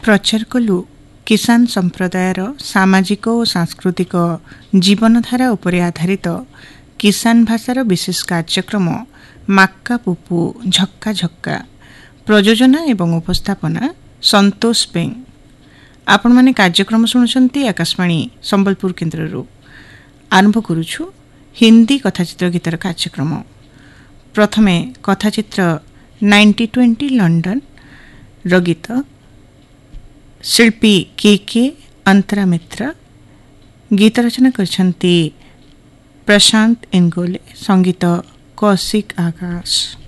प्रचार कलु किसान संप्रदायर सामाजिक और सांस्कृतिक जीवनधारा उपरे आधारित किसान भाषार विशेष कार्यक्रम माक्का पुपु झक्का झक्का प्रयोजना एवं उपस्थापना संतोष बेंग। आपण माने कार्यक्रम शुणुछंती आकाशवाणी संबलपुर केन्द्र आरंभ करुछु हिंदी कथाचित्र गीतर कार्यक्रम। प्रथमे कथाचित्र 9020 लंडन गीत शिल्पी के अंतरा मित्र गीत रचना करछंती प्रशांत इनगोले संगीत कौशिक आकाश।